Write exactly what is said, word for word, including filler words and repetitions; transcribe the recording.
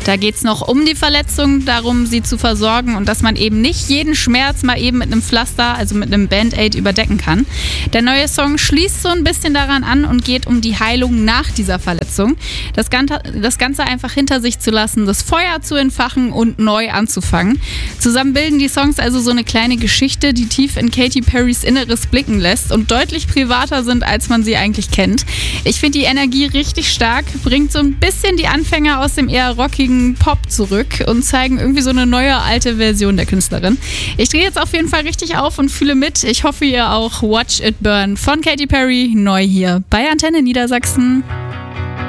Da geht es noch um die Verletzung, darum, sie zu versorgen und dass man eben nicht jeden Schmerz mal eben mit einem Pflaster, also mit einem Band-Aid überdecken kann. Der neue Song schließt so ein bisschen daran an und geht um die Heilung nach dieser Verletzung. Das Ganze, das Ganze einfach hinter sich zu lassen, das Feuer zu entfachen und neu anzufangen. Zusammen bilden die Songs also so eine kleine Geschichte, die tief in Katy Perrys Inneres blicken lässt und deutlich privater sind, als man sie eigentlich kennt. Ich finde die Energie richtig stark, bringt so ein bisschen die Anfänger aus dem eher rockigen Pop zurück und zeigen irgendwie so eine neue, alte Version der Künstlerin. Ich drehe jetzt auf jeden Fall richtig auf und fühle mit. Ich hoffe, ihr auch. Watch It Burn von Katy Perry, neu hier bei Antenne Niedersachsen.